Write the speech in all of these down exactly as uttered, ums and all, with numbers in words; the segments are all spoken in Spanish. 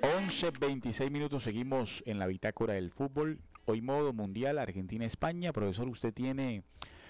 once veintiséis minutos, seguimos en la bitácora del fútbol. Hoy modo mundial, Argentina-España. Profesor, usted tiene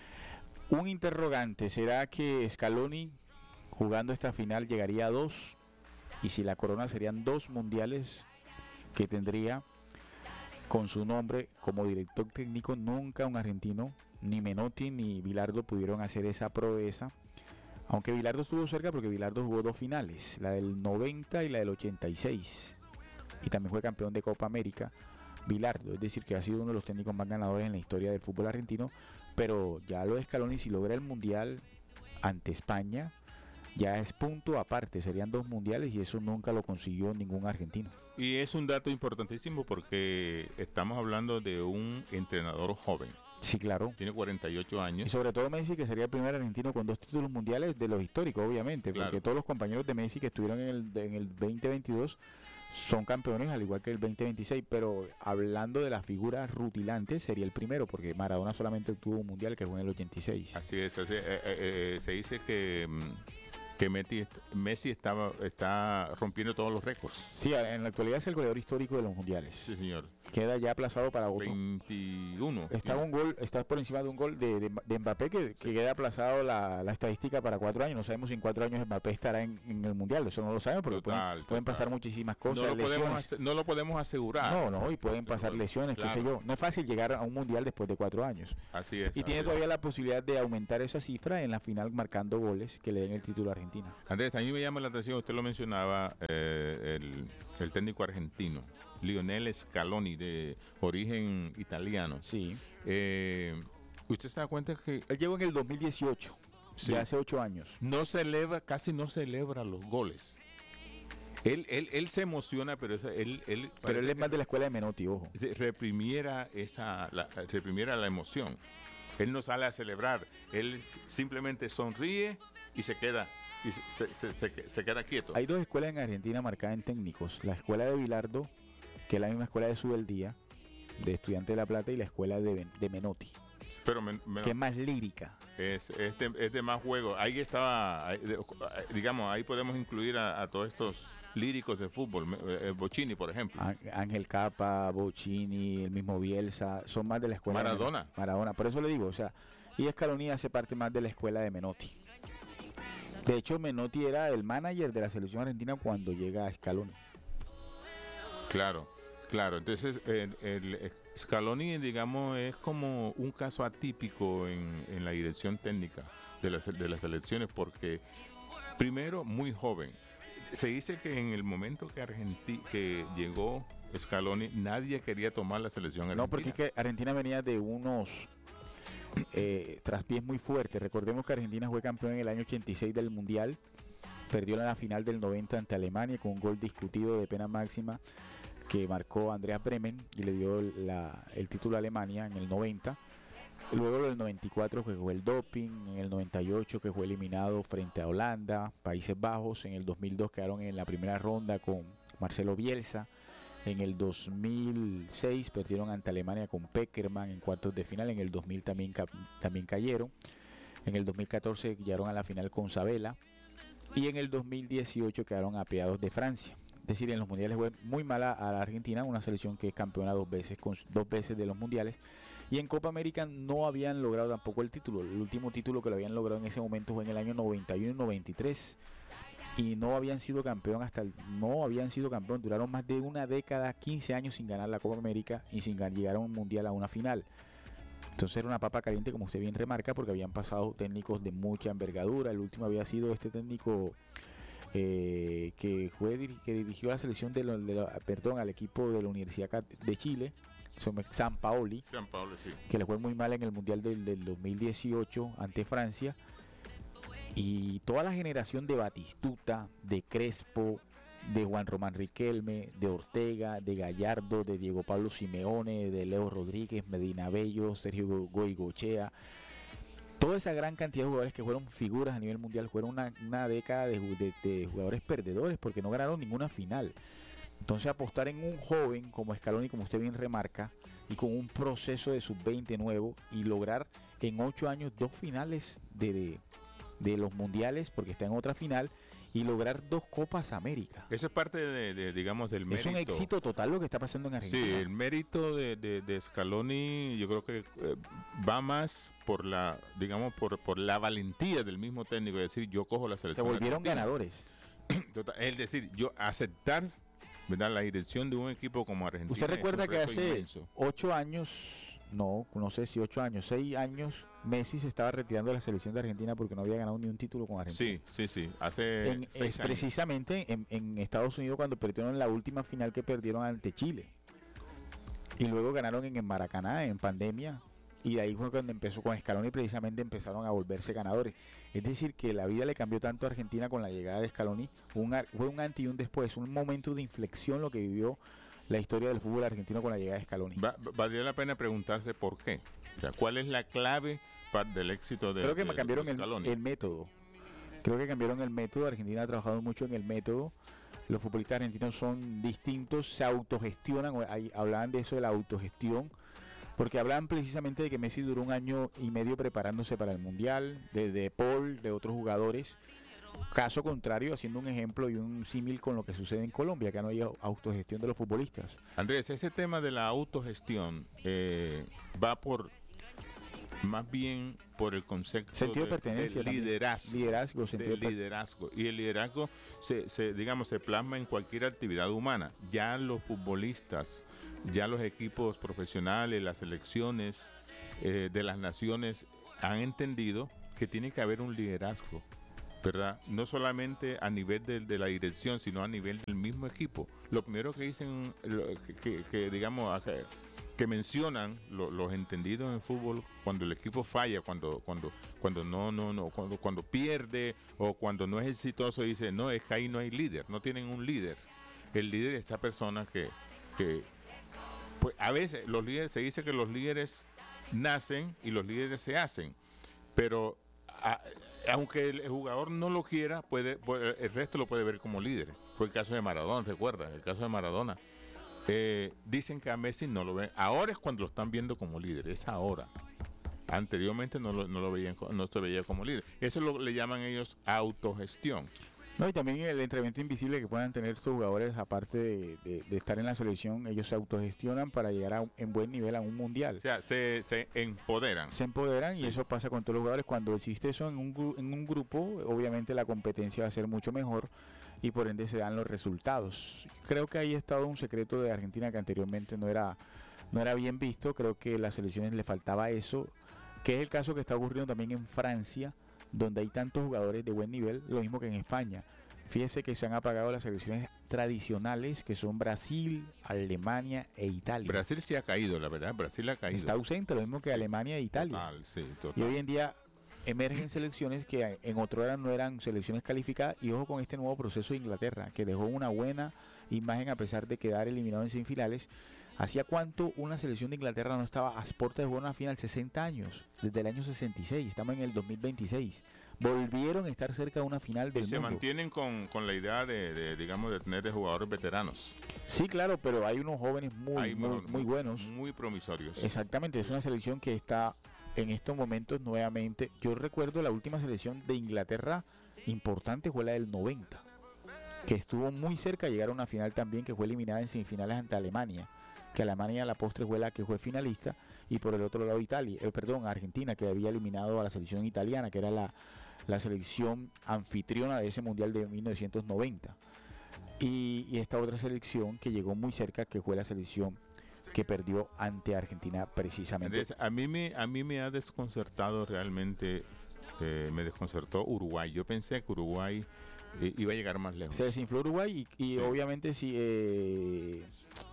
un interrogante. ¿Será que Scaloni, jugando esta final, llegaría a dos? Y si la corona, serían dos mundiales que tendría con su nombre como director técnico. Nunca un argentino, ni Menotti ni Bilardo, pudieron hacer esa proeza. Aunque Bilardo estuvo cerca, porque Bilardo jugó dos finales, la del noventa y la del ochenta y seis. Y también fue campeón de Copa América, Bilardo. Es decir, que ha sido uno de los técnicos más ganadores en la historia del fútbol argentino. Pero ya lo de Scaloni, si logra el mundial ante España, ya es punto aparte. Serían dos mundiales y eso nunca lo consiguió ningún argentino. Y es un dato importantísimo porque estamos hablando de un entrenador joven. Sí, claro. Tiene cuarenta y ocho años. Y sobre todo Messi, que sería el primer argentino con dos títulos mundiales de los históricos, obviamente. Claro. Porque todos los compañeros de Messi que estuvieron en el, en el veinte veintidós son campeones, al igual que el veinte veintiséis. Pero hablando de las figuras rutilantes, sería el primero, porque Maradona solamente tuvo un mundial, que fue en el ochenta y seis. Así es. Así, eh, eh, eh, se dice que... que Messi, Messi estaba, está rompiendo todos los récords. Sí, en la actualidad es el goleador histórico de los mundiales. Sí, señor. Queda ya aplazado para otro. veintiuno. Está, un gol, está por encima de un gol de, de, de Mbappé, que, sí. que queda aplazado la, la estadística para cuatro años. No sabemos si en cuatro años Mbappé estará en, en el mundial. Eso no lo sabemos, porque total, pueden, total. pueden pasar muchísimas cosas. No lo, podemos, no lo podemos asegurar. No, no, y pueden pasar lesiones, claro. qué sé yo. No es fácil llegar a un mundial después de cuatro años. Así es. Y así tiene es. todavía la posibilidad de aumentar esa cifra en la final, marcando goles que le den el título a Argentina. Andrés, a mí me llama la atención, usted lo mencionaba, eh, el, el técnico argentino, Lionel Scaloni, de origen italiano. Sí. Eh, ¿Usted se da cuenta que él llegó en el dos mil dieciocho, sí. ya hace ocho años? No celebra, casi no celebra los goles. Él, él, él se emociona, pero eso, él, él pero él es más de la escuela de Menotti, ojo. Reprimiera esa, la, reprimiera la emoción. Él no sale a celebrar, él simplemente sonríe y se queda. Y se, se, se, se queda quieto. Hay dos escuelas en Argentina marcadas en técnicos. La escuela de Bilardo, que es la misma escuela de Subeldía, de Estudiante de La Plata, y la escuela de, de Menotti, pero men, men, que es más lírica. Es, es, de, es de más juego. Ahí estaba, ahí, de, digamos, ahí podemos incluir a, a todos estos líricos de fútbol. Eh, Bochini, por ejemplo. Ángel Capa, Bochini, el mismo Bielsa, son más de la escuela Maradona. de Maradona. Por eso le digo, o sea, y Scaloni hace parte más de la escuela de Menotti. De hecho, Menotti era el manager de la selección argentina cuando llega a Scaloni. Claro, claro. Entonces, el, el Scaloni, digamos, es como un caso atípico en, en la dirección técnica de las, de las selecciones, porque primero, muy joven. Se dice que en el momento que, Argenti- que llegó Scaloni, nadie quería tomar la selección argentina. No, porque es que Argentina venía de unos... Eh, traspiés muy fuerte. Recordemos que Argentina fue campeón en el año ochenta y seis del Mundial, perdió en la final del noventa ante Alemania con un gol discutido de pena máxima que marcó Andreas Bremen y le dio la, el título a Alemania en el noventa. Luego en el noventa y cuatro que fue el doping, en el noventa y ocho que fue eliminado frente a Holanda, Países Bajos, en el dos mil dos quedaron en la primera ronda con Marcelo Bielsa. En el dos mil seis perdieron ante Alemania con Peckerman en cuartos de final. En el dos mil también, ca- también cayeron. En el dos mil catorce llegaron a la final con Sabella. Y en el dos mil dieciocho quedaron apeados de Francia. Es decir, en los mundiales fue muy mala a la Argentina, una selección que es campeona dos veces, con, dos veces de los mundiales. Y en Copa América no habían logrado tampoco el título. El último título que lo habían logrado en ese momento fue en el año noventa y uno y noventa y tres. Y no habían sido campeón hasta el, no habían sido campeón, duraron más de una década, quince años sin ganar la Copa América y sin llegar a un mundial, a una final. Entonces era una papa caliente, como usted bien remarca, porque habían pasado técnicos de mucha envergadura. El último había sido este técnico eh, que fue que dirigió la selección de, lo, de lo, perdón, al equipo de la Universidad de Chile, San Paoli, San Paoli sí. que le fue muy mal en el mundial del, del dos mil dieciocho ante Francia. Y toda la generación de Batistuta, de Crespo, de Juan Román Riquelme, de Ortega, de Gallardo, de Diego Pablo Simeone, de Leo Rodríguez, Medina Bello, Sergio Goicoechea, toda esa gran cantidad de jugadores que fueron figuras a nivel mundial, fueron una, una década de, de, de jugadores perdedores porque no ganaron ninguna final. Entonces apostar en un joven como Scaloni, como usted bien remarca, y con un proceso de sub veinte nuevo y lograr en ocho años dos finales de... de de los mundiales, porque está en otra final, y lograr dos Copas América. Eso es parte de, de digamos, del mérito. Es un éxito total lo que está pasando en Argentina. Sí, el mérito de, de, de Scaloni, yo creo que eh, va más por la, digamos, por, por la valentía del mismo técnico, es decir, yo cojo la selección. Se volvieron argentina. ganadores. Total, es decir, yo aceptar, ¿verdad?, la dirección de un equipo como Argentina. ¿Usted recuerda que hace inmenso. ocho años, no, no sé si ocho años, seis años, Messi se estaba retirando de la selección de Argentina porque no había ganado ni un título con Argentina? Sí, sí, sí, hace en, seis es años. Precisamente en, en Estados Unidos cuando perdieron la última final que perdieron ante Chile. Y luego ganaron en el Maracaná en pandemia. Y de ahí fue cuando empezó con Scaloni, precisamente empezaron a volverse ganadores. Es decir, que la vida le cambió tanto a Argentina con la llegada de Scaloni. Un, fue un antes y un después, un momento de inflexión lo que vivió la historia del fútbol argentino con la llegada de Scaloni. Va, valdría la pena preguntarse por qué. O sea, ¿cuál es la clave para, del éxito de Creo que de, cambiaron de el, el método. Creo que cambiaron el método. Argentina ha trabajado mucho en el método. Los futbolistas argentinos son distintos, se autogestionan. Ahí hablaban de eso, de la autogestión. Porque hablaban precisamente de que Messi duró un año y medio preparándose para el Mundial, de, de Paul, de otros jugadores. Caso contrario, haciendo un ejemplo y un símil con lo que sucede en Colombia, que no hay autogestión de los futbolistas. Andrés, ese tema de la autogestión eh, va por, más bien por el concepto sentido de, de pertenencia, de liderazgo. Liderazgo, sentido de liderazgo. Y el liderazgo, se, se, digamos, se plasma en cualquier actividad humana. Ya los futbolistas, ya los equipos profesionales, las selecciones eh, de las naciones han entendido que tiene que haber un liderazgo, ¿verdad? No solamente a nivel de, de la dirección, sino a nivel del mismo equipo. Lo primero que dicen, que, que, que digamos, que, que mencionan lo, los entendidos en fútbol cuando el equipo falla, cuando cuando cuando no no no cuando cuando pierde o cuando no es exitoso, dice, no, es que ahí no hay líder, no tienen un líder. El líder es esa persona que que pues a veces los líderes, se dice que los líderes nacen y los líderes se hacen, pero a, aunque el jugador no lo quiera, puede, puede, el resto lo puede ver como líder. Fue el caso de Maradona, recuerda, el caso de Maradona. Eh, dicen que a Messi no lo ven. Ahora es cuando lo están viendo como líder, es ahora. Anteriormente no lo, no lo veían, no se veía como líder. Eso lo, le llaman ellos autogestión. No, y también el entrenamiento invisible que puedan tener estos jugadores, aparte de, de, de estar en la selección, ellos se autogestionan para llegar a un, en buen nivel a un mundial. O sea, se, se empoderan. Se empoderan, sí. Y eso pasa con todos los jugadores. Cuando existe eso en un, en un grupo, obviamente la competencia va a ser mucho mejor y por ende se dan los resultados. Creo que ahí ha estado un secreto de Argentina que anteriormente no era, no era bien visto. Creo que a las selecciones le faltaba eso, que es el caso que está ocurriendo también en Francia, donde hay tantos jugadores de buen nivel, lo mismo que en España. Fíjese que se han apagado las selecciones tradicionales, que son Brasil, Alemania e Italia. Brasil sí ha caído, la verdad, Brasil ha caído. Está ausente, lo mismo que Alemania e Italia. Total, sí, total. Y hoy en día emergen selecciones que en otro era no eran selecciones calificadas, y ojo con este nuevo proceso de Inglaterra, que dejó una buena imagen a pesar de quedar eliminado en semifinales. ¿Hacía cuánto una selección de Inglaterra no estaba a puertas de jugar una final? sesenta años, desde el año sesenta y seis, estamos en el dos mil veintiséis. Volvieron a estar cerca de una final del y se mundo. mantienen con, con la idea de, de, digamos, de tener de jugadores veteranos. Sí, claro, pero hay unos jóvenes muy, hay muy, muy, muy buenos. Muy promisorios. Exactamente, es una selección que está en estos momentos nuevamente. Yo recuerdo la última selección de Inglaterra importante fue la del noventa, que estuvo muy cerca de llegar a una final también, que fue eliminada en semifinales ante Alemania, que Alemania a la postre fue la que fue finalista, y por el otro lado Italia, eh, perdón, Argentina, que había eliminado a la selección italiana, que era la, la selección anfitriona de ese mundial de mil novecientos noventa. Y, y esta otra selección que llegó muy cerca, que fue la selección que perdió ante Argentina precisamente. Entonces, a mí me a mí me ha desconcertado realmente, eh, me desconcertó Uruguay. Yo pensé que Uruguay eh, iba a llegar más lejos. Se desinfló Uruguay y, y sí. Obviamente sí, eh,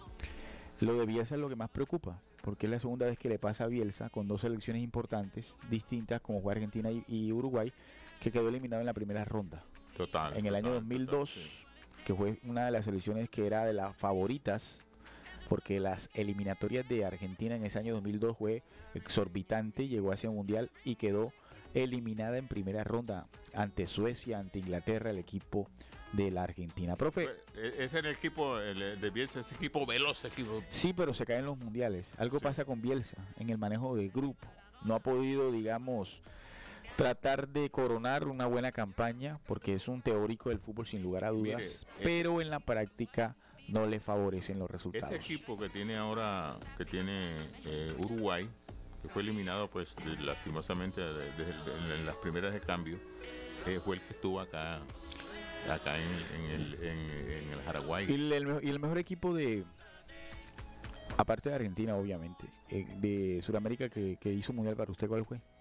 lo de Bielsa es lo que más preocupa, porque es la segunda vez que le pasa a Bielsa con dos selecciones importantes, distintas, como fue Argentina y, y Uruguay, que quedó eliminado en la primera ronda. Total. En el total, año dos mil dos, total, sí. Que fue una de las selecciones que era de las favoritas, porque las eliminatorias de Argentina en ese año dos mil dos fue exorbitante, llegó hacia el mundial y quedó eliminada en primera ronda ante Suecia, ante Inglaterra, el equipo de la Argentina. Profe, ese era el equipo el de Bielsa, ese equipo veloz, equipo. Sí, pero se caen los mundiales. Algo sí. pasa con Bielsa en el manejo de grupo. No ha podido, digamos, tratar de coronar una buena campaña, porque es un teórico del fútbol sin lugar a dudas, Mire, pero en la práctica no le favorecen los resultados. Ese equipo que tiene ahora, que tiene eh, Uruguay, que fue eliminado pues de, lastimosamente de, de, de, en las primeras de cambio, eh, fue el que estuvo acá acá en, en, el, en, en el Paraguay. Y el, el, y el mejor equipo de, aparte de Argentina obviamente, eh, de Sudamérica que, que hizo mundial para usted, ¿cuál fue?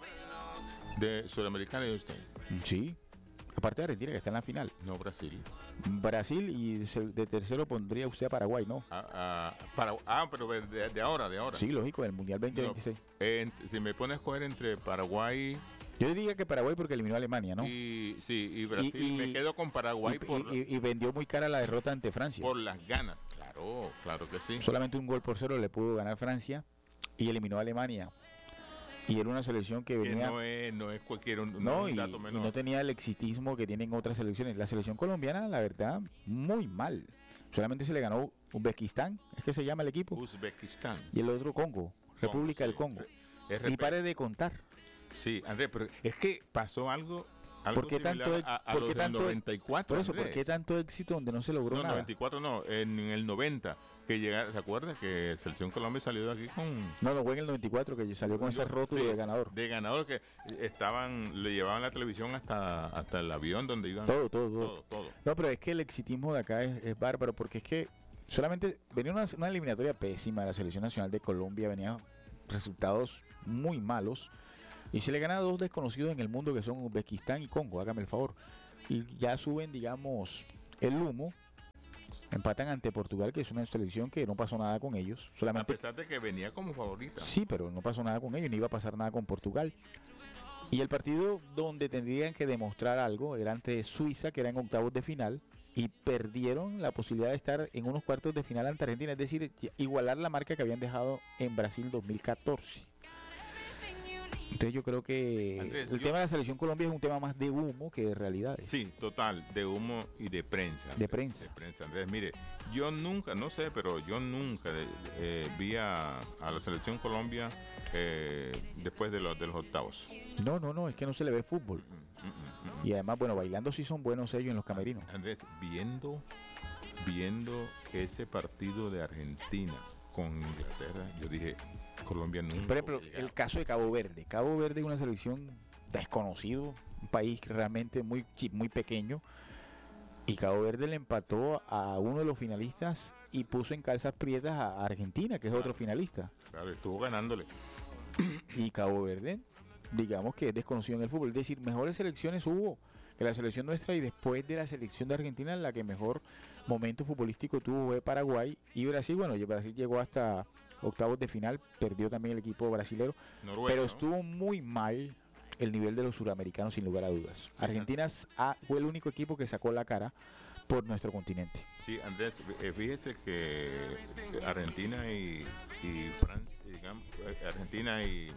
De Sudamericana y usted. Sí, aparte de Argentina que está en la final. No, Brasil. Brasil y de, de tercero pondría usted a Paraguay, ¿no? Ah, ah, para, ah pero de, de ahora, de ahora. Sí, lógico, del Mundial veinte veintiséis. No, eh, si me pones a escoger entre Paraguay... Yo diría que Paraguay porque eliminó a Alemania, ¿no? Y, sí, y Brasil, y, y, me quedo con Paraguay y, por... Y, y vendió muy cara la derrota ante Francia. Por las ganas, claro, claro que sí. Solamente un gol por cero le pudo ganar Francia y eliminó a Alemania. Y era una selección que venía... Que no es, no es cualquier un, no, un y, dato menor. Y no tenía el exitismo que tienen otras selecciones. La selección colombiana, la verdad, muy mal. Solamente se le ganó Uzbekistán, es que se llama el equipo. Uzbekistán. Y el otro Congo, República Congo, del sí. Congo. Y pare de contar. Sí, Andrés, pero es que pasó algo, algo ¿Por qué tanto, a, a ¿por qué tanto, noventa y cuatro, por eso, Andrés. ¿por qué tanto éxito donde no se logró no, nada? noventa y cuatro no, en el noventa, que llegaron, ¿se acuerdan que Selección Colombia salió de aquí con... No, no fue en el noventa y cuatro que salió con ese rótulo sí, de ganador. De ganador que estaban, le llevaban la televisión hasta, hasta el avión donde iban. Todo, todo, todo, todo, todo. No, pero es que el exitismo de acá es, es bárbaro, porque es que solamente venía una, una eliminatoria pésima de la Selección Nacional de Colombia, venía resultados muy malos. Y se le gana a dos desconocidos en el mundo que son Uzbekistán y Congo, hágame el favor. Y ya suben, digamos, el humo. Empatan ante Portugal, que es una selección que no pasó nada con ellos. Solamente, a pesar de que venía como favorita. Sí, pero no pasó nada con ellos, ni iba a pasar nada con Portugal. Y el partido donde tendrían que demostrar algo era ante Suiza, que era en octavos de final. Y perdieron la posibilidad de estar en unos cuartos de final ante Argentina. Es decir, igualar la marca que habían dejado en Brasil dos mil catorce. Entonces yo creo que Andrés, el yo, tema de la selección Colombia es un tema más de humo que de realidades. Sí, total, de humo y de prensa. Andrés, de prensa. De prensa, Andrés. Mire, yo nunca, no sé, pero yo nunca eh, vi a, a la selección Colombia eh, después de los, de los octavos. No, no, no, es que no se le ve fútbol. Mm, mm, mm, mm. Y además, bueno, bailando sí son buenos ellos en los camerinos. Andrés, viendo, viendo ese partido de Argentina con Inglaterra, yo dije... Colombia nunca. Por ejemplo, el caso de Cabo Verde. Cabo Verde es una selección desconocido, un país realmente muy, muy pequeño. Y Cabo Verde le empató a uno de los finalistas y puso en calzas prietas a Argentina, que es claro, otro finalista. Claro, estuvo ganándole. Y Cabo Verde, digamos que es desconocido en el fútbol. Es decir, mejores selecciones hubo que la selección nuestra, y después de la selección de Argentina, la que mejor momento futbolístico tuvo fue Paraguay y Brasil. Bueno, Brasil llegó hasta octavos de final, perdió también el equipo brasilero, Noruega, pero ¿no? Estuvo muy mal el nivel de los suramericanos sin lugar a dudas. Sí, Argentina ah, fue el único equipo que sacó la cara por nuestro continente. Sí, Andrés, fíjese que Argentina y, y Francia, digamos, Argentina y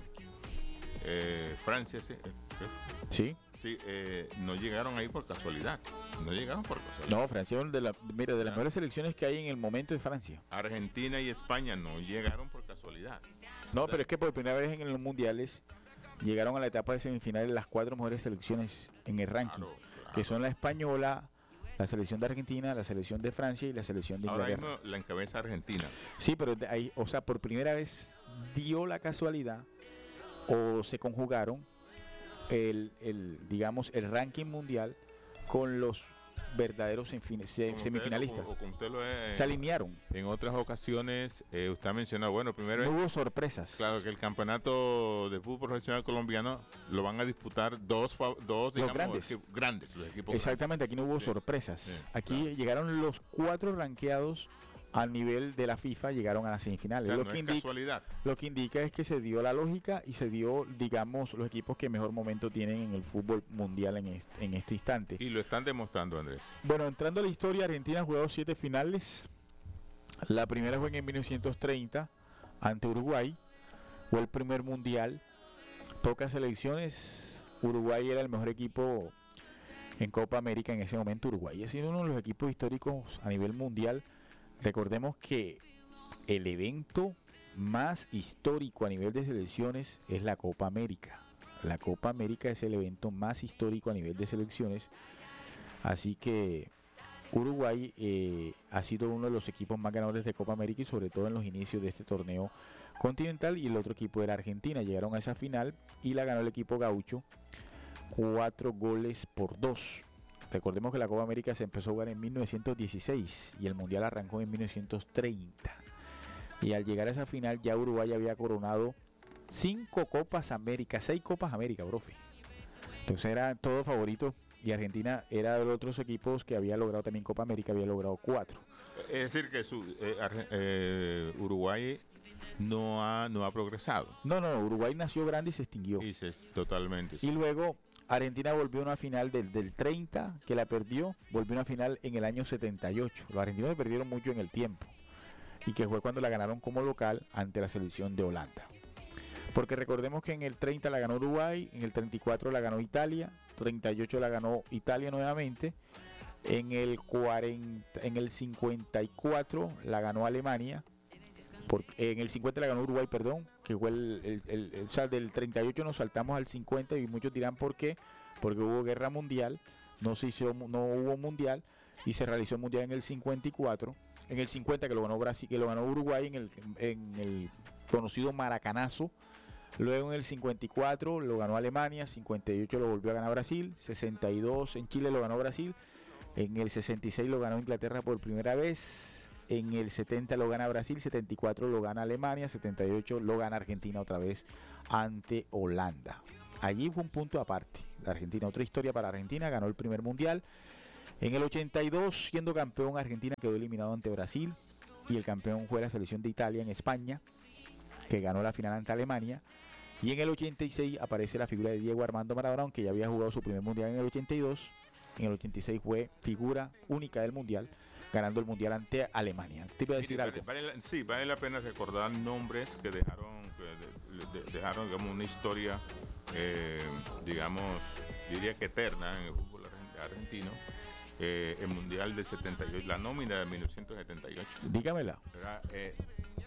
eh, Francia, sí, sí, sí eh, no llegaron ahí por casualidad, no llegaron por casualidad. No, Francia, de la, mira, de las mejores selecciones que hay en el momento de Francia. Argentina y España no llegaron por casualidad. No, ¿verdad? Pero es que por primera vez en los mundiales llegaron a la etapa de semifinales las cuatro mejores selecciones en el ranking, claro, claro. Que son la española, la selección de Argentina, la selección de Francia y la selección de Inglaterra. Ahora mismo la encabeza Argentina. Sí, pero ahí, o sea, por primera vez dio la casualidad o se conjugaron el, el digamos, el ranking mundial con los verdaderos semifinalistas. Usted, o, o como usted lo es, se alinearon. En otras ocasiones, eh, usted ha mencionado, bueno, primero... No hubo sorpresas. Claro, que el campeonato de fútbol profesional colombiano lo van a disputar dos, dos digamos, los grandes. Equipos, grandes los equipos Exactamente, grandes. Aquí no hubo sí, sorpresas. Sí, aquí claro. Llegaron los cuatro ranqueados al nivel de la FIFA, llegaron a las semifinales. O sea, lo, no que es indica, casualidad. lo que indica es que se dio la lógica y se dio, digamos, los equipos que mejor momento tienen en el fútbol mundial en este, en este instante. Y lo están demostrando, Andrés. Bueno, entrando a la historia, Argentina ha jugado siete finales. La primera fue en mil novecientos treinta ante Uruguay. Fue el primer mundial. Pocas selecciones. Uruguay era el mejor equipo en Copa América en ese momento. Uruguay ha sido uno de los equipos históricos a nivel mundial. Recordemos que el evento más histórico a nivel de selecciones es la Copa América. La Copa América es el evento más histórico a nivel de selecciones, así que Uruguay eh, ha sido uno de los equipos más ganadores de Copa América y sobre todo en los inicios de este torneo continental, y el otro equipo era Argentina. Llegaron a esa final y la ganó el equipo gaucho cuatro goles por dos. Recordemos que la Copa América se empezó a jugar en mil novecientos dieciséis y el Mundial arrancó en mil novecientos treinta, y al llegar a esa final ya Uruguay había coronado cinco Copas América, seis Copas América, profe. Entonces eran todos favoritos y Argentina era de los otros equipos que había logrado también Copa América, había logrado cuatro. Es decir, que su, eh, eh, Uruguay no ha, no ha progresado. No, no, Uruguay nació grande y se extinguió. Y se, totalmente. Y luego Argentina volvió a una final del, del treinta, que la perdió, volvió a una final en el año setenta y ocho. Los argentinos se perdieron mucho en el tiempo, y que fue cuando la ganaron como local ante la selección de Holanda. Porque recordemos que en el treinta la ganó Uruguay, en el treinta y cuatro la ganó Italia, treinta y ocho la ganó Italia nuevamente, en el cuarenta, en el cincuenta y cuatro la ganó Alemania, por, en el cincuenta la ganó Uruguay, perdón, que fue el, el, el, el, o sea, del treinta y ocho nos saltamos al cincuenta, y muchos dirán por qué, porque hubo guerra mundial, no se hizo, no hubo mundial, y se realizó el mundial en el cincuenta y cuatro, en el cincuenta que lo ganó Brasil, que lo ganó Uruguay en el, en el conocido Maracanazo. Luego en el cincuenta y cuatro lo ganó Alemania, cincuenta y ocho lo volvió a ganar Brasil, sesenta y dos en Chile lo ganó Brasil, en el sesenta y seis lo ganó Inglaterra por primera vez, en el setenta lo gana Brasil, setenta y cuatro lo gana Alemania, setenta y ocho lo gana Argentina otra vez ante Holanda. Allí fue un punto aparte, Argentina, otra historia para Argentina, ganó el primer mundial. En el ochenta y dos, siendo campeón, Argentina quedó eliminado ante Brasil, y el campeón fue la selección de Italia en España, que ganó la final ante Alemania. Y en el ochenta y seis aparece la figura de Diego Armando Maradona, aunque ya había jugado su primer mundial en el ochenta y dos. En el ochenta y seis fue figura única del mundial, ganando el mundial ante Alemania. ¿Te iba a decir Mire, algo? Vale, vale, sí, vale la pena recordar nombres que dejaron, que de, de, dejaron digamos, una historia, eh, digamos, diría que eterna en el fútbol argentino. Eh, el mundial del setenta y ocho, la nómina de mil novecientos setenta y ocho. Dígamela. Eh,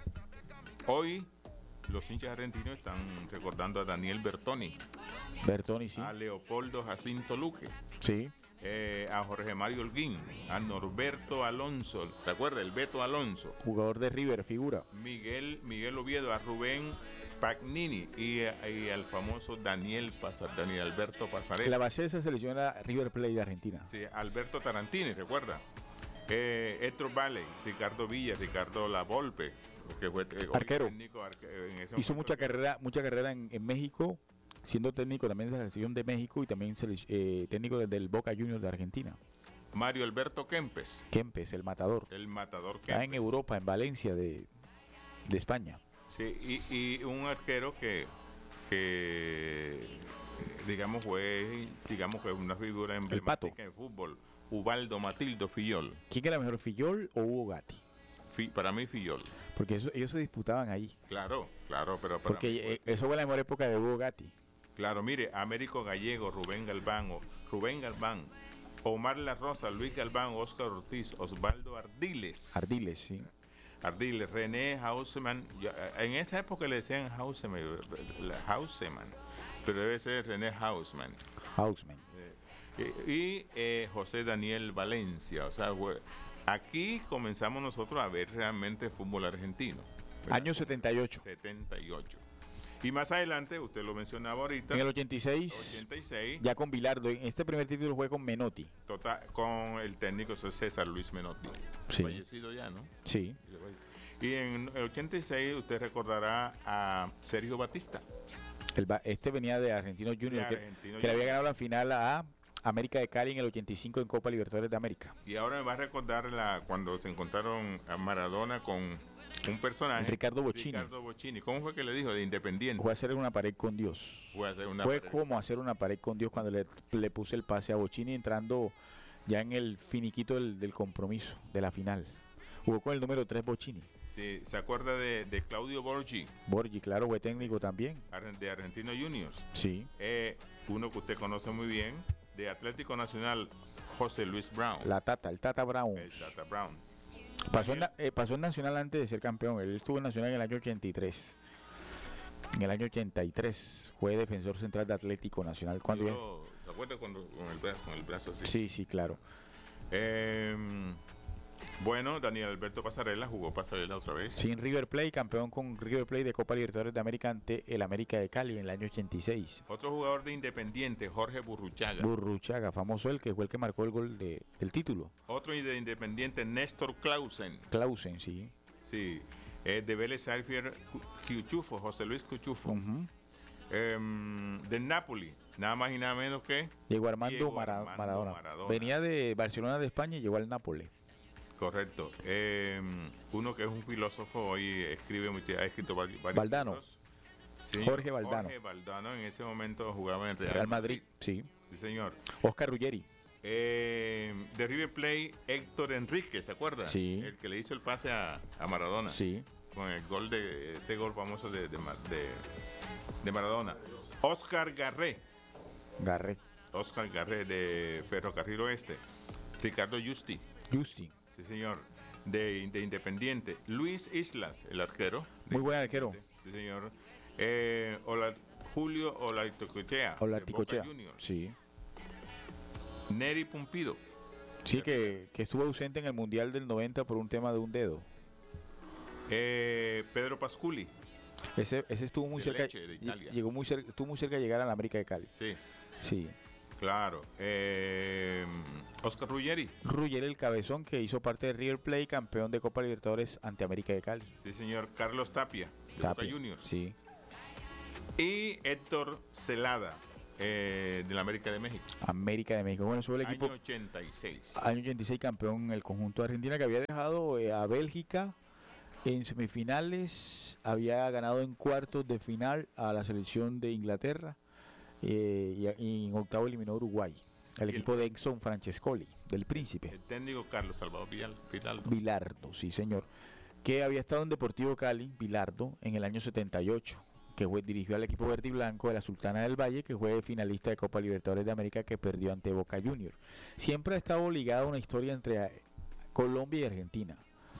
hoy los hinchas argentinos están recordando a Daniel Bertoni, Bertoni, sí. a Leopoldo Jacinto Luque, Sí. eh, a Jorge Mario Holguín, a Norberto Alonso, ¿te acuerdas? El Beto Alonso. Jugador de River, figura. Miguel, Miguel Oviedo, a Rubén Pagnini y, y al famoso Daniel, Pasar, Daniel Alberto Pasarela. La base de esa selección era River Plate de Argentina. Sí, Alberto Tarantini, ¿recuerdas? Eh, Héctor Valle, Ricardo Villa, Ricardo Lavolpe, que fue eh, arquero. Técnico, arque, en ese Hizo mucha que... carrera, mucha carrera en, en México, siendo técnico también de la selección de México y también eh, técnico desde el Boca Juniors de Argentina. Mario Alberto Kempes. Kempes, el matador. El matador Kempes. Está en Europa, en Valencia de, de España. Sí, y, y un arquero que, que digamos fue digamos fue una figura emblemática en fútbol, Ubaldo Matildo Fillol. ¿Quién era mejor, Fillol o Hugo Gatti? Fi, para mí Fillol. Porque eso, ellos se disputaban ahí. Claro, claro, pero para porque mí fue, eso fue la mejor época de Hugo Gatti. Claro, mire, Américo Gallego, Rubén Galván, o, Rubén Galván, Omar La Rosa, Luis Galván, Óscar Ortiz, Osvaldo Ardiles. Ardiles, sí. Ardiles, René Hauseman, en esa época le decían Hauseman, Hauseman, pero debe ser René Hausman. Hausman. Eh, y eh, José Daniel Valencia, o sea, aquí comenzamos nosotros a ver realmente fútbol argentino. ¿Verdad? Año setenta y ocho. setenta y ocho. Y más adelante, usted lo mencionaba ahorita. En el ochenta y seis, ochenta y seis ya con Bilardo. Este primer título fue con Menotti. Total, con el técnico César Luis Menotti. Sí. Fallecido ya, ¿no? Sí. Y en el ochenta y seis usted recordará a Sergio Batista. El, este venía de Argentino Junior, que, Argentino que le había ganado la final a América de Cali en el ochenta y cinco en Copa Libertadores de América. Y ahora me va a recordar la, cuando se encontraron a Maradona con un personaje. Ricardo Bocchini. Ricardo Bocchini. ¿Cómo fue que le dijo? De Independiente. Fue a hacer una pared con Dios. Fue, a hacer una fue pared. como hacer una pared con Dios cuando le, le puse el pase a Bocchini entrando ya en el finiquito del, del compromiso, de la final. Jugó con el número tres Bocchini. Sí, ¿se acuerda de, de Claudio Borgi? Borgi, claro, fue técnico también. De Argentino Juniors. Sí. Eh, uno que usted conoce muy bien, de Atlético Nacional, José Luis Brown. La Tata, el Tata Brown. El Tata Brown. Pasó en, eh, pasó en Nacional antes de ser campeón. Él estuvo en Nacional en el año ochenta y tres. En el año ochenta y tres fue defensor central de Atlético Nacional. Cuando Yo, ¿te acuerdas cuando con el brazo, con el brazo así? Sí, sí, claro. Eh, bueno, Daniel Alberto Pasarela jugó Pasarela otra vez. Sin River Plate, campeón con River Plate de Copa Libertadores de América ante el América de Cali en el año ochenta y seis. Otro jugador de Independiente, Jorge Burruchaga. Burruchaga, famoso el que fue el que marcó el gol de, del título. Otro de Independiente, Néstor Clausen. Clausen, sí. Sí. Eh, de Vélez Sarsfield, Cuchufo, José Luis Cuchufo. Uh-huh. Eh, de Napoli, nada más y nada menos que Diego Armando, Diego Mara- Armando Maradona. Maradona. Venía de Barcelona de España y llegó al Nápoles. Correcto. Eh, uno que es un filósofo, hoy escribe, mucho- ha escrito vari- varios Valdano. libros. Sí, Jorge Valdano. Jorge Valdano en ese momento jugaba en Real, Real Madrid, sí. Sí, señor. Oscar Ruggeri. Eh, de River Plate, Héctor Enrique, ¿se acuerda? Sí. El que le hizo el pase a, a Maradona. Sí. Con el gol de este gol famoso de, de, Ma- de- de Maradona. Oscar Garré. Garré. Oscar Garré de Ferrocarril Oeste. Ricardo Justi. Justi. Sí, señor. De, de Independiente. Luis Islas, el arquero. de Muy buen arquero. Independiente. Sí, señor. Eh, Ola- Julio Olaticochea. O la de Boca Ticochea. Juniors. Sí. Neri Pumpido. Sí, que, que estuvo ausente en el Mundial del noventa por un tema de un dedo. Eh, Pedro Pasculi. Ese, ese estuvo muy De cerca. Lecce, de Italia. Llegó muy cerca, estuvo muy cerca de llegar a la América de Cali. Sí, Sí. claro. Eh, Oscar Ruggeri. Ruggeri, el cabezón que hizo parte de River Plate, campeón de Copa Libertadores ante América de Cali. Sí, señor. Carlos Tapia. De Tapia, Boca Juniors. sí. Y Héctor Celada. Eh, de la América de México. América de México. Bueno, sube el equipo. Año ochenta y seis. Año ochenta y seis, campeón en el conjunto de Argentina, que había dejado eh, a Bélgica en semifinales, había ganado en cuartos de final a la selección de Inglaterra eh, y, a- y en octavo eliminó a Uruguay, el Y el- equipo de Exxon Francescoli, del Príncipe. El técnico Carlos Salvador Vidal- Vidaldo. Bilardo, sí señor, que había estado en Deportivo Cali, Bilardo, en el año setenta y ocho, que fue, dirigió al equipo verde y blanco de la Sultana del Valle, que fue finalista de Copa Libertadores de América, que perdió ante Boca Juniors. Siempre ha estado ligada una historia entre eh, Colombia y Argentina.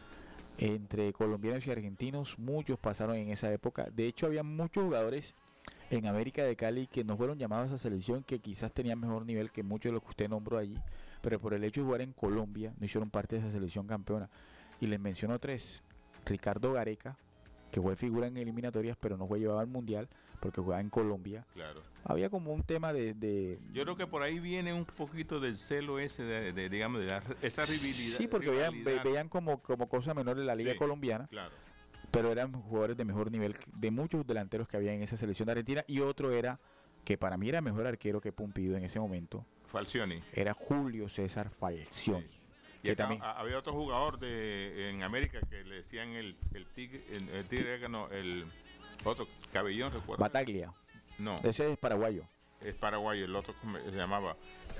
Entre colombianos y argentinos, muchos pasaron en esa época. De hecho, había muchos jugadores en América de Cali que no fueron llamados a esa selección, que quizás tenían mejor nivel que muchos de los que usted nombró allí, pero por el hecho de jugar en Colombia no hicieron parte de esa selección campeona. Y les menciono tres: Ricardo Gareca, que fue figura en eliminatorias pero no fue llevado al mundial porque jugaba en Colombia. Claro. Había como un tema de, de Yo creo que por ahí viene un poquito del celo ese, de, de, digamos, de la- esa rivalidad. sí, porque veían, ve- rivalidad. veían como, como cosa menor en la liga Sí. colombiana, Claro. pero eran jugadores de mejor nivel que- de muchos delanteros que había en esa selección de Argentina. Y otro era, que para mí era mejor arquero que Pumpido en ese momento, Falcioni. era Julio César Falcioni. Sí. Y que acá también- ha- había otro jugador de en América que le decían el, el tigre, el, el tigre, no, el otro, Cabellón, recuerdo. Bataglia, No, ese es paraguayo. es paraguayo, el otro como se llamaba.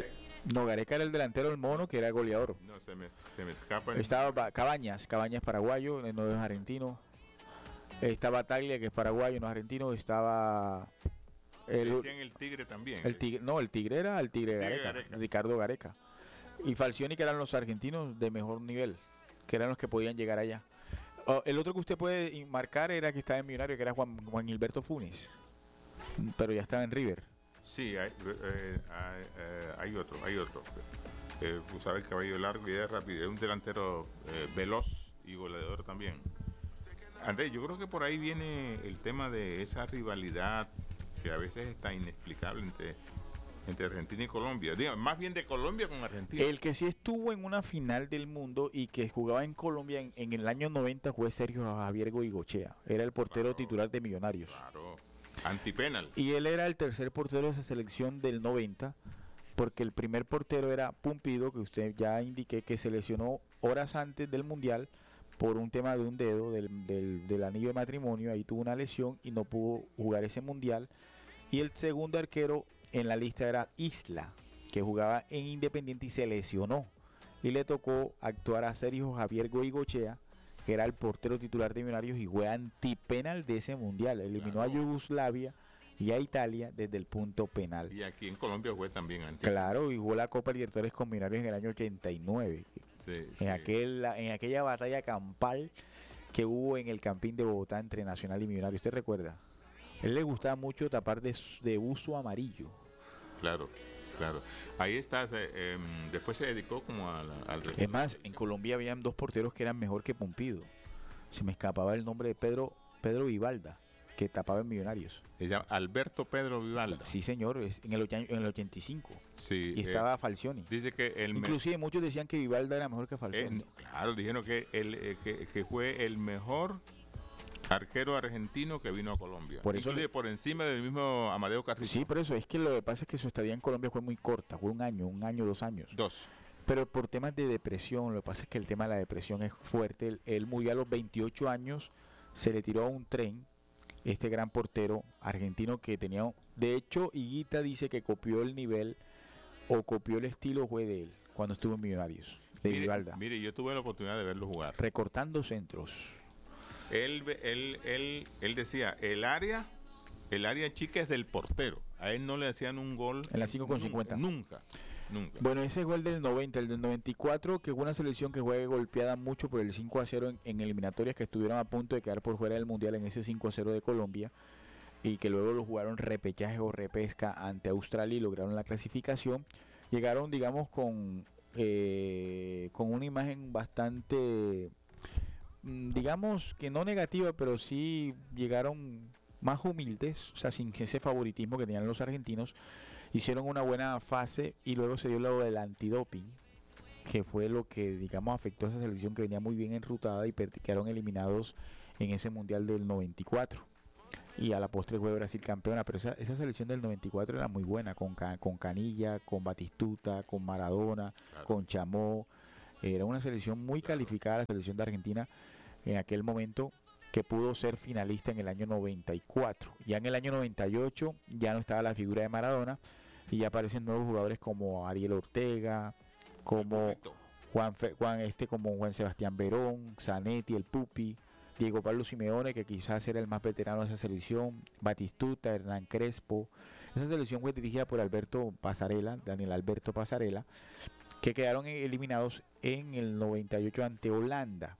No, Gareca era el delantero del mono, que era goleador. No, se me, se me escapa. el- Estaba Ba- Cabañas, Cabañas paraguayo, eh, no es argentino. Estaba Bataglia, que es paraguayo, no es argentino. Estaba le el, decían el tigre también. el tigre, no, el tigre era el tigre, Tigre Gareca, Gareca. Ricardo Gareca. Y Falcioni, que eran los argentinos de mejor nivel, que eran los que podían llegar allá. Oh, el otro que usted puede in- marcar era que estaba en Millonario, que era Juan, Juan Gilberto Funes, pero ya estaba en River. Sí, hay, eh, hay, eh, hay otro, hay otro. Eh, usaba el cabello largo y era rápido. Es un delantero eh, veloz y goleador también. Andrés, yo creo que por ahí viene el tema de esa rivalidad que a veces está inexplicable entre, entre Argentina y Colombia. Digo, más bien de Colombia con Argentina. El que sí estuvo en una final del mundo y que jugaba en Colombia en, en el año noventa fue Sergio Javier Goigochea. Era el portero Claro. titular de Millonarios. Claro, antipenal. Y él era el tercer portero de esa selección del noventa, porque el primer portero era Pumpido, que usted ya indiqué que se lesionó horas antes del Mundial por un tema de un dedo del, del, del anillo de matrimonio. Ahí tuvo una lesión y no pudo jugar ese Mundial. Y el segundo arquero en la lista era Isla, que jugaba en Independiente y se lesionó. Y le tocó actuar a Sergio Javier Goigochea, que era el portero titular de Millonarios y fue antipenal de ese Mundial. Eliminó Claro. a Yugoslavia y a Italia desde el punto penal. Y aquí en Colombia fue también antipenal. Claro, y jugó la Copa Libertadores con Millonarios en el año ochenta y nueve. Sí, En, sí. aquel, en aquella batalla campal que hubo en el Campín de Bogotá entre Nacional y Millonarios. ¿Usted recuerda? él le gustaba mucho tapar de, de uso amarillo. Claro, claro. Ahí está, eh, eh, después se dedicó como a la, al... Es más, en Colombia habían dos porteros que eran mejor que Pumpido. Se me escapaba el nombre de Pedro, Pedro Vivalda, que tapaba en Millonarios. Se llama Alberto Pedro Vivalda. Sí, señor, es en, el, en el ochenta y cinco. Sí. Y estaba eh, Falcioni. Dice que el Inclusive me... muchos decían que Vivalda era mejor que Falcioni. Eh, claro, dijeron que, el, eh, que, que fue el mejor arquero argentino que vino a Colombia. Por eso le... por encima del mismo Amadeo Carrizo. Sí, por eso. Es que lo que pasa es que su estadía en Colombia fue muy corta. Fue un año, un año, dos años. Dos. Pero por temas de depresión, lo que pasa es que el tema de la depresión es fuerte. Él, él murió a los veintiocho años, se le tiró a un tren, este gran portero argentino que tenía... De hecho, Higuita dice que copió el nivel o copió el estilo fue de él, cuando estuvo en Millonarios, de mire, Vivalda. Mire, yo tuve la oportunidad de verlo jugar. Recortando centros. Él, él, él, él decía, el área, el área chica es del portero. A él no le hacían un gol. En la cinco con cincuenta. Nunca, nunca. Bueno, ese gol del noventa, el del noventa y cuatro, que fue una selección que fue golpeada mucho por el cinco a cero en, en eliminatorias, que estuvieron a punto de quedar por fuera del Mundial en ese cinco a cero de Colombia, y que luego lo jugaron repechaje o repesca ante Australia y lograron la clasificación. Llegaron, digamos, con, eh, con una imagen bastante... digamos que no negativa, pero sí llegaron más humildes, o sea, sin ese favoritismo que tenían los argentinos. Hicieron una buena fase y luego se dio lo del antidoping, que fue lo que, digamos, afectó a esa selección que venía muy bien enrutada y quedaron eliminados en ese Mundial del noventa y cuatro. Y a la postre fue Brasil campeona, pero esa, esa selección del noventa y cuatro era muy buena, con, con Canilla, con Batistuta, con Maradona, claro, con Chamó. Era una selección muy calificada, la selección de Argentina en aquel momento, que pudo ser finalista en el año noventa y cuatro. Ya en el año noventa y ocho ya no estaba la figura de Maradona y ya aparecen nuevos jugadores como Ariel Ortega, como Juan, Fe, Juan este como Juan Sebastián Verón, Zanetti, el Pupi, Diego Pablo Simeone, que quizás era el más veterano de esa selección, Batistuta, Hernán Crespo. Esa selección fue dirigida por Alberto Pasarela, Daniel Alberto Pasarela, que quedaron eliminados en el noventa y ocho ante Holanda.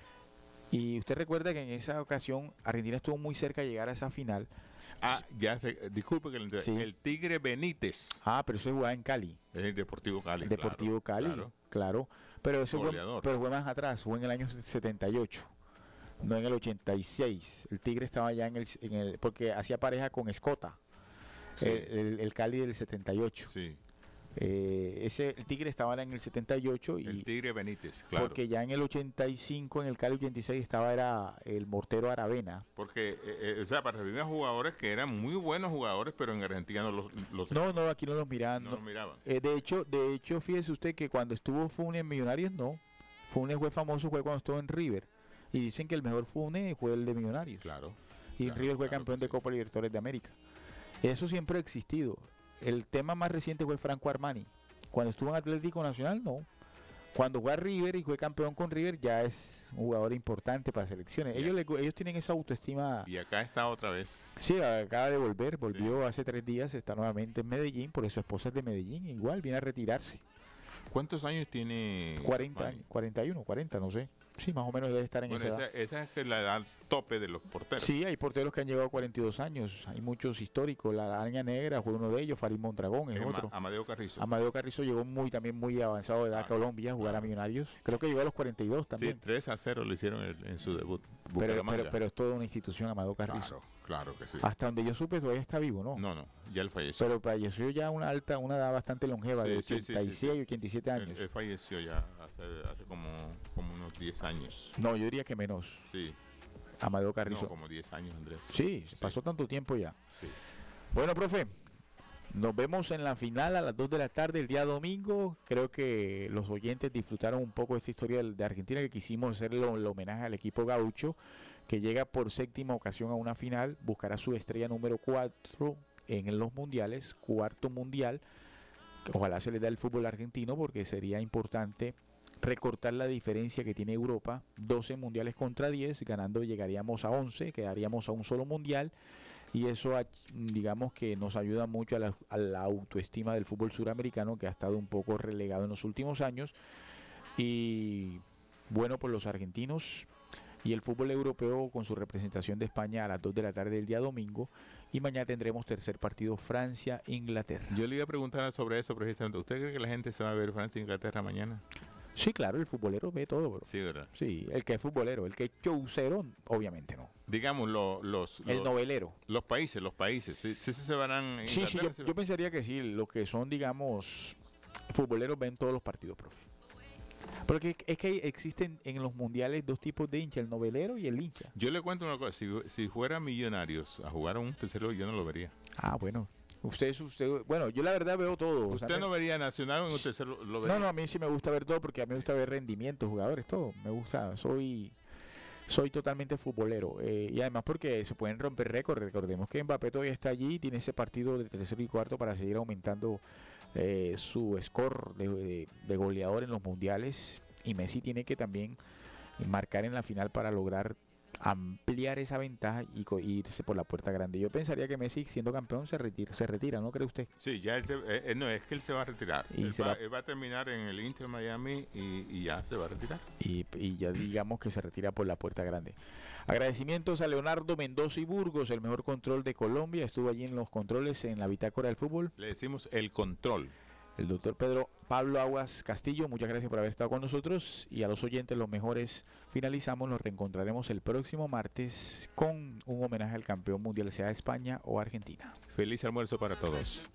Y usted recuerda que en esa ocasión Argentina estuvo muy cerca de llegar a esa final. Ah, ya sé, disculpe que le sí. El Tigre Benítez. Ah, pero eso jugaba en Cali. Es el Deportivo Cali. Deportivo claro, Cali, claro. claro. Pero eso fue, pero fue más atrás, fue en el año setenta y ocho, no en el ochenta y seis. El Tigre estaba ya en el, en el porque hacía pareja con Escota, sí. el, el, el Cali del setenta y ocho. Sí. Eh, ese el Tigre estaba en el setenta y ocho y el Tigre Benítez, claro, porque ya en el ochenta y cinco, en el Cali ochenta y seis estaba era el Mortero Aravena, porque eh, eh, o sea, para revivir jugadores que eran muy buenos jugadores, pero en Argentina no los, los no no aquí no los miraban, no no. los miraban. Eh, de hecho de hecho fíjese usted que cuando estuvo Funes en Millonarios, no, Funes fue famoso fue cuando estuvo en River y dicen que el mejor Funes fue el de Millonarios, claro, y claro, River fue claro campeón de sí. Copa Libertadores de América. Eso siempre ha existido. El tema más reciente fue Franco Armani. Cuando estuvo en Atlético Nacional, no. Cuando fue a River y fue campeón con River, ya es un jugador importante para selecciones. Ellos, le, ellos tienen esa autoestima. Y acá está otra vez. Sí, acaba de volver, volvió sí. hace tres días, está nuevamente en Medellín, por eso su esposa es de Medellín, igual viene a retirarse. ¿Cuántos años tiene? cuarenta, cuarenta y uno, cuarenta, no sé. Sí, más o menos debe estar en bueno, esa, esa edad. Esa es la edad tope de los porteros. Sí, hay porteros que han llegado a cuarenta y dos años. Hay muchos históricos. La Araña Negra fue uno de ellos. Farid Mondragón es eh, otro. Amadeo Carrizo. Amadeo Carrizo llegó muy también muy avanzado de edad ah, a Colombia a jugar claro. a Millonarios. Creo que llegó a los cuarenta y dos también. Sí, tres a cero lo hicieron en, en su debut. Pero, pero, pero es toda una institución, Amadeo Carrizo. Claro, claro que sí. Hasta donde yo supe todavía está vivo, ¿no? No, no, ya él falleció. Pero falleció ya una alta, una edad bastante longeva, sí, de ochenta y seis, sí, sí, sí. ochenta y siete años. Él, él falleció ya hace, hace como, como unos diez años. No, yo diría que menos. Sí. Amadeo Carrizo. No, como diez años, Andrés. Sí, sí, pasó tanto tiempo ya. Sí. Bueno, profe, nos vemos en la final a las dos de la tarde el día domingo. Creo que los oyentes disfrutaron un poco de esta historia de Argentina, que quisimos hacerle el homenaje al equipo gaucho, que llega por séptima ocasión a una final, buscará su estrella número cuatro en los mundiales, cuarto mundial. Ojalá se le dé al fútbol argentino, porque sería importante recortar la diferencia que tiene Europa, doce mundiales contra diez, ganando llegaríamos a once, quedaríamos a un solo mundial, y eso digamos que nos ayuda mucho a la, a la autoestima del fútbol suramericano, que ha estado un poco relegado en los últimos años. Y bueno, por los argentinos, y el fútbol europeo con su representación de España a las dos de la tarde del día domingo, y mañana tendremos tercer partido Francia-Inglaterra. Yo le iba a preguntar sobre eso precisamente. ¿Usted cree que la gente se va a ver Francia-Inglaterra mañana? Sí, claro, el futbolero ve todo, bro. Sí, ¿verdad? Sí, el que es futbolero, el que es showcero, obviamente no. Digamos, lo- los, El los, novelero. los países, los países, sí, sí, sí se van a Sí, sí, yo, yo pensaría que sí, los que son, digamos, futboleros ven todos los partidos, profe. Porque es que existen en los mundiales dos tipos de hincha, el novelero y el hincha. Yo le cuento una cosa, si, si fuera Millonarios a jugar a un tercero, yo no lo vería. Ah, bueno. Usted es usted, bueno, yo la verdad veo todo. ¿Usted o sea, no vería Nacional en un tercero? Lo vería? No, no, a mí sí me gusta ver todo porque a mí me gusta ver rendimientos, jugadores, todo. Me gusta, soy soy totalmente futbolero. Eh, y además porque se pueden romper récords. Recordemos que Mbappé todavía está allí y tiene ese partido de tercero y cuarto para seguir aumentando eh, su score de, de, de goleador en los mundiales. Y Messi tiene que también marcar en la final para lograr ampliar esa ventaja y co- irse por la puerta grande. Yo pensaría que Messi, siendo campeón, se retira, se retira, ¿no cree usted? Sí, ya él se, eh, eh, no, es que él se va a retirar. Y Él se va, va- él va a terminar en el Inter Miami y, y ya se va a retirar. Y, y ya digamos que se retira por la puerta grande. Agradecimientos a Leonardo Mendoza y Burgos, el mejor control de Colombia. Estuvo allí en los controles en la bitácora del fútbol. Le decimos el control. El doctor Pedro Pablo Aguas Castillo, muchas gracias por haber estado con nosotros. Y a los oyentes, los mejores, finalizamos. Nos reencontraremos el próximo martes con un homenaje al campeón mundial, sea España o Argentina. Feliz almuerzo para todos.